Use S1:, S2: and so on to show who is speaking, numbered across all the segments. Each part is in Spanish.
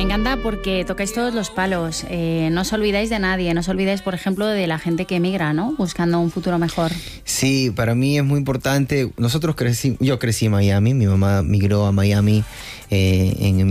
S1: encanta porque tocáis todos los palos. No os olvidáis de nadie, no os olvidáis, por ejemplo, de la gente que emigra, ¿no? Buscando un futuro mejor.
S2: Sí, para mí es muy importante. Yo crecí en Miami, mi mamá migró a Miami en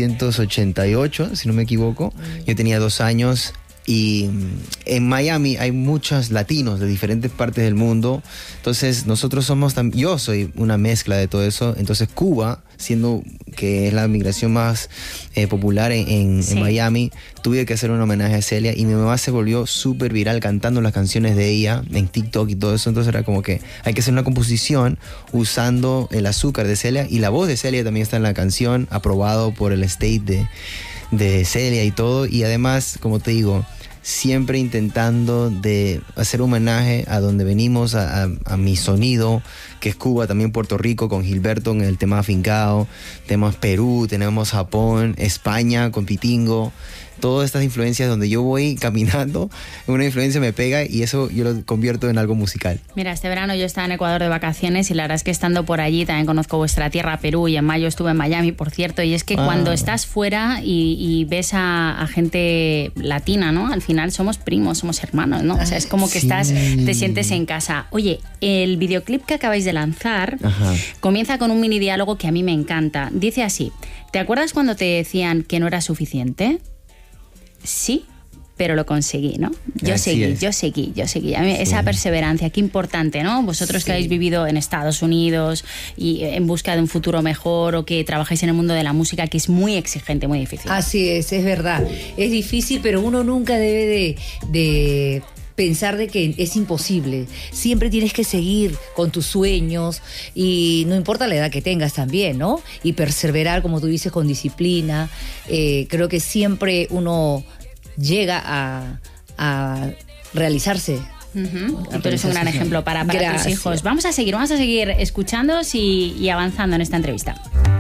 S2: 1988, si no me equivoco. Yo tenía 2 años. Y en Miami hay muchos latinos de diferentes partes del mundo. Entonces yo soy una mezcla de todo eso. Entonces Cuba, siendo que es la migración más popular en Miami, tuve que hacer un homenaje a Celia y mi mamá se volvió súper viral cantando las canciones de ella en TikTok y todo eso. Entonces era como que hay que hacer una composición usando el azúcar de Celia, y la voz de Celia también está en la canción, aprobado por el state de Celia y todo. Y además, como te digo, siempre intentando de hacer homenaje a donde venimos, a mi sonido, que es Cuba, también Puerto Rico con Gilberto en el tema Afincao, tenemos Perú, tenemos Japón, España con Pitingo. Todas estas influencias donde yo voy caminando, una influencia me pega y eso yo lo convierto en algo musical.
S1: Mira, este verano yo estaba en Ecuador de vacaciones y la verdad es que estando por allí también conozco vuestra tierra, Perú, y en mayo estuve en Miami, por cierto, y es que cuando estás fuera y ves a gente latina, ¿no? Al final somos primos, somos hermanos, ¿no? O sea, es como que te sientes en casa. Oye, el videoclip que acabáis de lanzar comienza con un mini diálogo que a mí me encanta. Dice así: ¿te acuerdas cuando te decían que no era suficiente? Sí, pero lo conseguí, ¿no? Yo seguí. A mí esa perseverancia, qué importante, ¿no? Vosotros que habéis vivido en Estados Unidos y en busca de un futuro mejor, o que trabajáis en el mundo de la música, que es muy exigente, muy difícil.
S3: Así es verdad. Es difícil, pero uno nunca debe de pensar de que es imposible. Siempre tienes que seguir con tus sueños y no importa la edad que tengas también, ¿no? Y perseverar, como tú dices, con disciplina. Creo que siempre uno llega a realizarse.
S1: Y tú eres un gran ejemplo para tus hijos. Vamos a seguir escuchándoos y avanzando en esta entrevista.